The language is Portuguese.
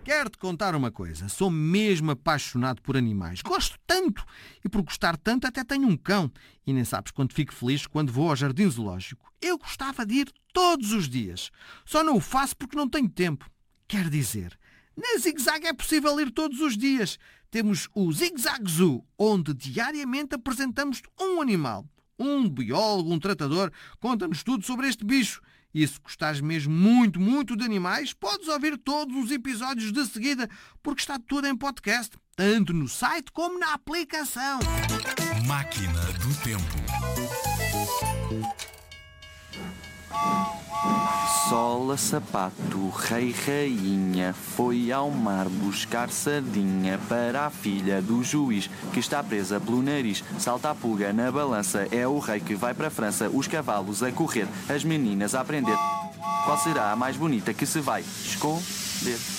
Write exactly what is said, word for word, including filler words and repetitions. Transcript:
Quero-te contar uma coisa. Sou mesmo apaixonado por animais. Gosto tanto. E por gostar tanto até tenho um cão. E nem sabes quanto fico feliz quando vou ao jardim zoológico. Eu gostava de ir todos os dias. Só não o faço porque não tenho tempo. Quer dizer, na Zig Zag é possível ir todos os dias. Temos o Zig Zag Zoo, onde diariamente apresentamos um animal. Um biólogo, um tratador, conta-nos tudo sobre este bicho. E se gostares mesmo muito, muito de animais, podes ouvir todos os episódios de seguida, porque está tudo em podcast, tanto no site como na aplicação. Máquina do Tempo. Sola, sapato, rei, rainha, foi ao mar buscar sardinha para a filha do juiz, que está presa pelo nariz. Salta a pulga na balança, é o rei que vai para a França, os cavalos a correr, as meninas a aprender. Qual será a mais bonita que se vai escolher?